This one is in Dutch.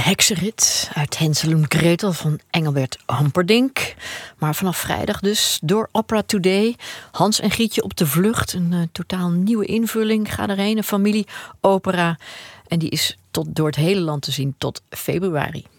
heksenrit uit Hänsel en Gretel van Engelbert Humperdinck. Maar vanaf vrijdag dus door Opera Today. Hans en Grietje op de vlucht. Een totaal nieuwe invulling. Ga erheen, een familieopera. En die is door het hele land te zien tot februari.